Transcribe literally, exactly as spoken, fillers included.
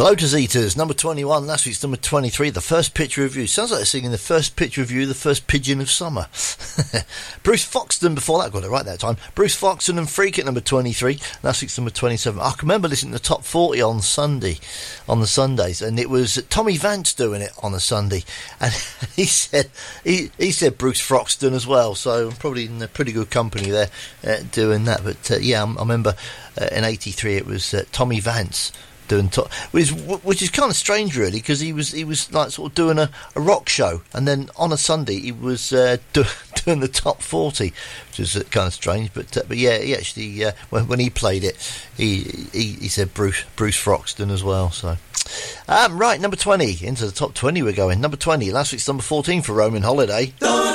Lotus Eaters, number twenty-one, last week's number twenty-three, the first picture review. Sounds like they're singing the first picture review, the first pigeon of summer. Bruce Foxton, before that, got it right that time. Bruce Foxton and Freak at number twenty-three, last week's number twenty-seven. I can remember listening to the top forty on Sunday, on the Sundays, and it was Tommy Vance doing it on a Sunday, and he said he, he said Bruce Foxton as well, so I'm probably in a pretty good company there uh, doing that. But uh, yeah, I, I remember uh, in eighty-three it was uh, Tommy Vance doing to- which, which is kind of strange really, because he was he was like sort of doing a, a rock show, and then on a Sunday he was uh, do- doing the top forty, which is uh, kind of strange. But uh, but yeah, he actually uh, when, when he played it, he, he he said Bruce Bruce Foxton as well. So um, right, number twenty, into the top twenty we're going. Number twenty, last week's number fourteen for Roman Holiday.